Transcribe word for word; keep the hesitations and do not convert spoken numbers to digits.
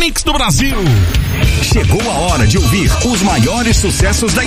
mix do Brasil. Chegou a hora de ouvir os maiores sucessos da